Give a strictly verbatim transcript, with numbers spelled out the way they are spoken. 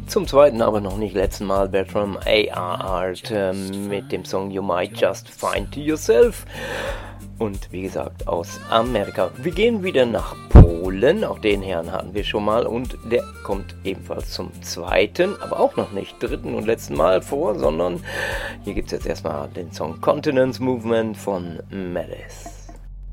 Zum zweiten, aber noch nicht letzten Mal, Bertram A R Art äh, mit dem Song You Might Just Find Yourself. Und wie gesagt, aus Amerika. Wir gehen wieder nach Polen, auch den Herrn hatten wir schon mal. Und der kommt ebenfalls zum zweiten, aber auch noch nicht dritten und letzten Mal vor, sondern hier gibt es jetzt erstmal den Song Continence Movement von Melis.